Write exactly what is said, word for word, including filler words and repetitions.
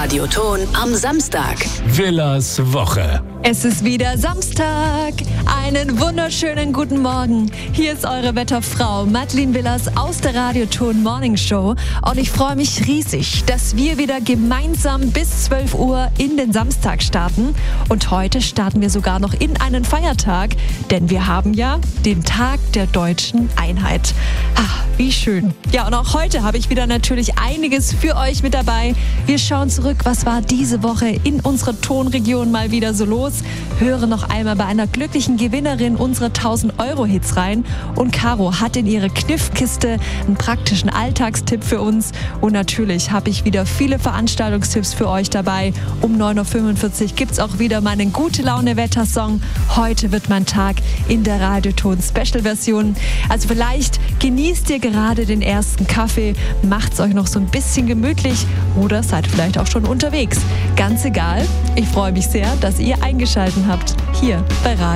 Radioton am Samstag. Villas Woche. Es ist wieder Samstag. Einen wunderschönen guten Morgen. Hier ist eure Wetterfrau Madeleine Villas aus der Radioton Morning Show. Und ich freue mich riesig, dass wir wieder gemeinsam bis zwölf Uhr in den Samstag starten. Und heute starten wir sogar noch in einen Feiertag, denn wir haben ja den Tag der deutschen Einheit. Ach, wie schön. Ja, und auch heute habe ich wieder natürlich einiges für euch mit dabei. Wir schauen zurück, was war diese Woche in unserer Tonregion mal wieder so los. Hören noch einmal bei einer glücklichen Gewinnerin unsere tausend-Euro-Hits rein. Und Caro hat in ihre Kniffkiste einen praktischen Alltagstipp für uns. Und natürlich habe ich wieder viele Veranstaltungstipps für euch dabei. Um neun Uhr fünfundvierzig gibt es auch wieder meinen Gute-Laune-Wettersong. Heute wird mein Tag in der Radioton-Special-Version. Also vielleicht genießt ihr gerade den ersten Kaffee, macht's euch noch so ein bisschen gemütlich oder seid vielleicht auch schon unterwegs. Ganz egal, ich freue mich sehr, dass ihr eingeschaltet habt hier bei Radio